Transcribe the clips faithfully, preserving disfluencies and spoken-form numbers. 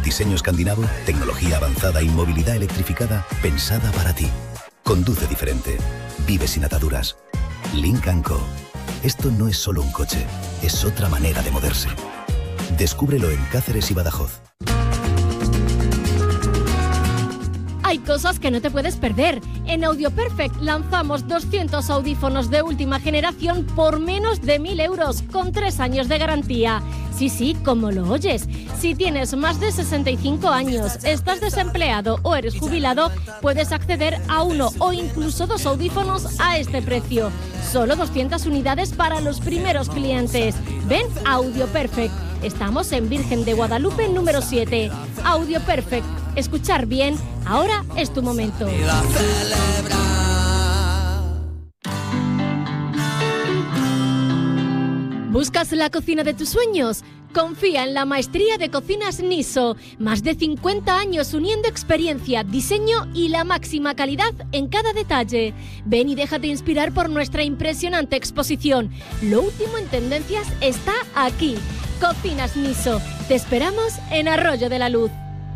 Diseño escandinavo, tecnología avanzada y movilidad electrificada pensada para ti. Conduce diferente. Vive sin ataduras. Lynk and Co. Esto no es solo un coche, es otra manera de moverse. Descúbrelo en Cáceres y Badajoz. Hay cosas que no te puedes perder. En Audio Perfect lanzamos doscientos audífonos de última generación por menos de mil euros, con tres años de garantía. Sí, sí, como lo oyes. Si tienes más de sesenta y cinco años, estás desempleado o eres jubilado, puedes acceder a uno o incluso dos audífonos a este precio. Solo doscientas unidades para los primeros clientes. Ven a Audio Perfect. Estamos en Virgen de Guadalupe número siete. Audio Perfect. Escuchar bien, ahora es tu momento. ¿Buscas la cocina de tus sueños? Confía en la maestría de cocinas Niso. Más de cincuenta años uniendo experiencia, diseño y la máxima calidad en cada detalle. Ven y déjate inspirar por nuestra impresionante exposición. Lo último en tendencias está aquí. Cocinas Niso. Te esperamos en Arroyo de la Luz.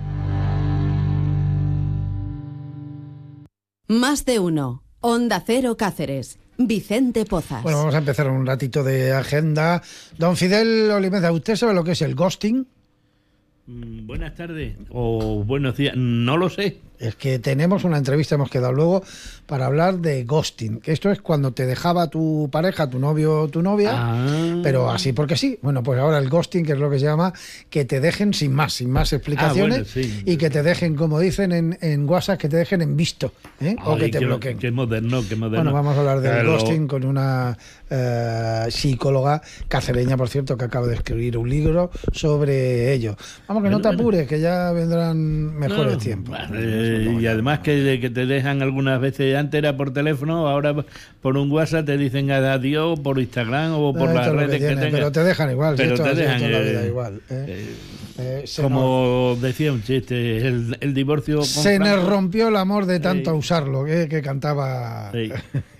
Más de uno. Onda Cero Cáceres. Vicente Pozas. Bueno, vamos a empezar un ratito de agenda. Don Fidel Olimeza, ¿usted sabe lo que es el ghosting? Mm, buenas tardes o buenos días, no lo sé. Es que tenemos una entrevista, hemos quedado luego, para hablar de ghosting, que esto es cuando te dejaba tu pareja, tu novio o tu novia, ah. pero así porque sí. Bueno, pues ahora el ghosting, que es lo que se llama, que te dejen sin más, sin más explicaciones, ah, bueno, sí. y que te dejen, como dicen en, en WhatsApp, que te dejen en visto, ¿eh? Ay, o que te qué, bloqueen. Qué moderno, qué moderno. Bueno, vamos a hablar del Pero... ghosting con una eh, psicóloga cacereña, por cierto, que acaba de escribir un libro sobre ello. Vamos, que bueno, no te apures, bueno. que ya vendrán mejores no, tiempos. Vale. Y además que, que te dejan algunas veces, antes era por teléfono, ahora por un WhatsApp te dicen adiós, por Instagram o por las redes que, que tengas. Pero te dejan igual, pero si te esto, dejan esto eh, la vida igual. Eh. Eh, eh, como no, decía un chiste, el, el divorcio con se Franco, nos rompió el amor de tanto sí. usarlo, que, que cantaba sí.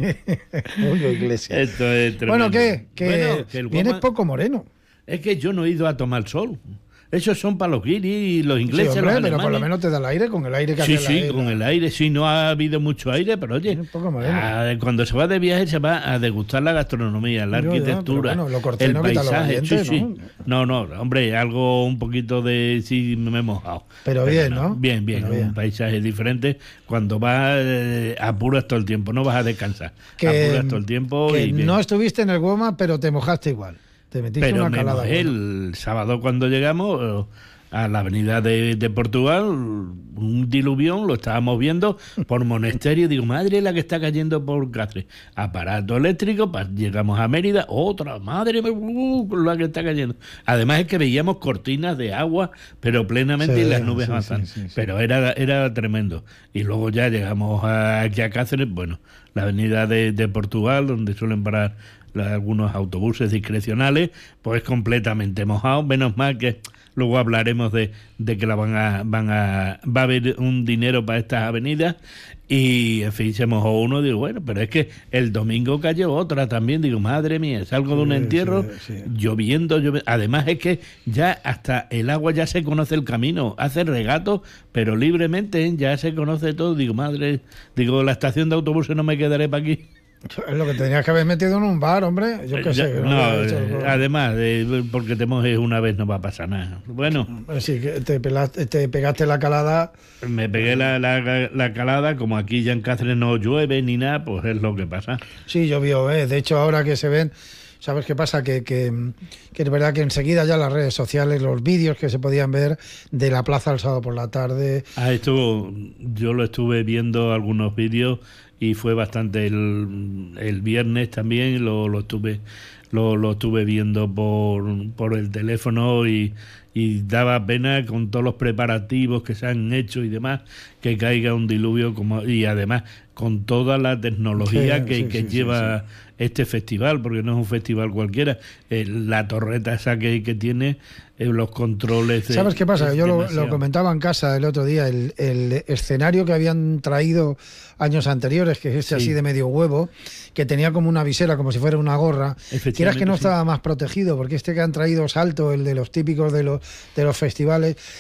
Julio Iglesias. Esto es tremendo. Bueno, ¿qué? Que, bueno, que el vienes Goma, poco moreno. Es que yo no he ido a tomar sol. Esos son para los guiris y los ingleses, sí, hombre, los alemanes. Pero por lo menos te da el aire, con el aire que sí, hace sí, la, con la... el aire. Sí, no ha habido mucho aire, pero oye, un poco moreno. A, cuando se va de viaje se va a degustar la gastronomía, la yo, arquitectura, yo, bueno, lo corté, el no paisaje. Valiente, sí, ¿no? sí. No, no, hombre, algo un poquito de... Sí, me he mojado. Pero, pero bien, ¿no? Bien, bien, pero bien. Un paisaje diferente. Cuando vas, eh, apuras todo el tiempo, no vas a descansar. Que, apuras todo el tiempo que y bien. No estuviste en el Goma, pero te mojaste igual. Te metiste pero una me calada. Mojé el sábado cuando llegamos... a la avenida de, de Portugal, un diluvión, lo estábamos viendo por Monesterio, digo, madre la que está cayendo por Cáceres, aparato eléctrico, pa, llegamos a Mérida, otra, madre uh, la que está cayendo. Además es que veíamos cortinas de agua, pero plenamente sí, y las nubes sí, avanzando, sí, sí, sí. pero era, era tremendo. Y luego ya llegamos a, aquí a Cáceres, bueno, la avenida de, de Portugal, donde suelen parar la, algunos autobuses discrecionales, pues completamente mojado, menos mal que luego hablaremos de, de que la van a, van a, va a haber un dinero para estas avenidas y en fin se mojó uno, digo bueno, pero es que el domingo cayó otra también, digo madre mía, salgo de un entierro, sí, sí. lloviendo, lloviendo, además es que ya hasta el agua ya se conoce el camino, hace regatos, pero libremente ¿eh? Ya se conoce todo, digo madre, digo la estación de autobuses no me quedaré para aquí. Es lo que tenías que haber metido en un bar, hombre. Yo qué sé. No, no hecho, eh, además, eh, porque te mojes una vez no va a pasar nada. Bueno. Sí, que te, pelaste, te pegaste la calada. Me pegué la, la, la calada, como aquí ya en Cáceres no llueve ni nada, pues es lo que pasa. Sí, llovió, ¿eh? De hecho, ahora que se ven... ¿Sabes qué pasa? Que, que, que es verdad que enseguida ya las redes sociales, los vídeos que se podían ver de la plaza el sábado por la tarde... Ah, esto yo lo estuve viendo algunos vídeos y fue bastante el, el viernes también, lo, lo estuve lo, lo estuve viendo por, por el teléfono y, y daba pena con todos los preparativos que se han hecho y demás, que caiga un diluvio como y además con toda la tecnología sí, que, sí, que sí, lleva sí, sí. este festival, porque no es un festival cualquiera, eh, la torreta esa que, que tiene, eh, los controles... De, ¿sabes qué pasa? Yo lo, lo comentaba en casa el otro día, el, el escenario que habían traído años anteriores, que es este sí. así de medio huevo, que tenía como una visera, como si fuera una gorra, quieras que no sí. estaba más protegido, porque este que han traído salto, el de los típicos de los, de los festivales,